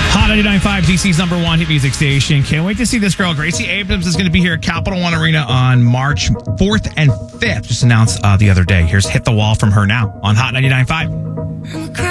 Hot 99.5, DC's number one hit music station. Can't wait to see this girl. Gracie Abrams is going to be here at Capital One Arena on March 4th and 5th. Just announced the other day. Here's Hit the Wall from her now on Hot 99.5.